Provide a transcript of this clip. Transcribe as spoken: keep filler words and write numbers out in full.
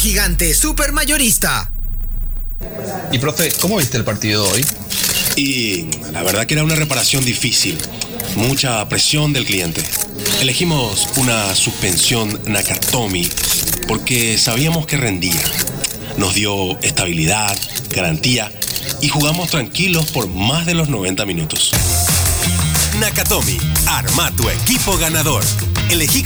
gigante supermayorista. Y profe, ¿cómo viste el partido hoy? Y la verdad que era una reparación difícil. Mucha presión del cliente. Elegimos una suspensión Nakatomi porque sabíamos que rendía. Nos dio estabilidad, garantía y jugamos tranquilos por más de los noventa minutos. Nakatomi, arma tu equipo ganador. Elegí